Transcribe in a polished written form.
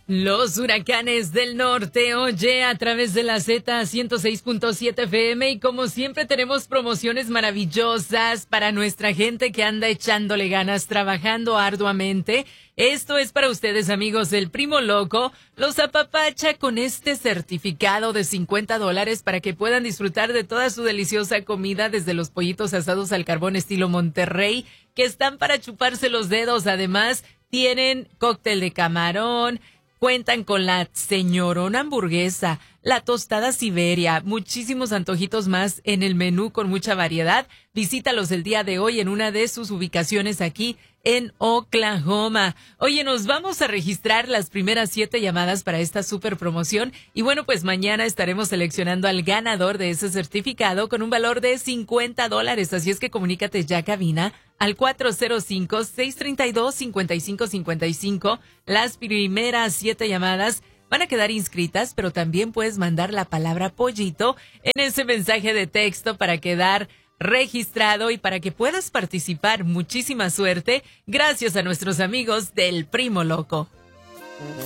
Los huracanes del norte, oye, a través de la Z 106.7 FM y como siempre tenemos promociones maravillosas para nuestra gente que anda echándole ganas, trabajando arduamente. Esto es para ustedes, amigos. El Primo Loco los apapacha con este certificado de $50 para que puedan disfrutar de toda su deliciosa comida, desde los pollitos asados al carbón estilo Monterrey, que están para chuparse los dedos. Además, tienen cóctel de camarón. Cuentan con la señorona hamburguesa, la tostada Siberia, muchísimos antojitos más en el menú con mucha variedad. Visítalos el día de hoy en una de sus ubicaciones aquí en Oklahoma. Oye, nos vamos a registrar las primeras 7 llamadas para esta super promoción. Y bueno, pues mañana estaremos seleccionando al ganador de ese certificado con un valor de $50. Así es que comunícate ya, cabina, al 405-632-5555. Las primeras 7 llamadas van a quedar inscritas, pero también puedes mandar la palabra pollito en ese mensaje de texto para quedar registrado y para que puedas participar. Muchísima suerte. Gracias a nuestros amigos del Primo Loco.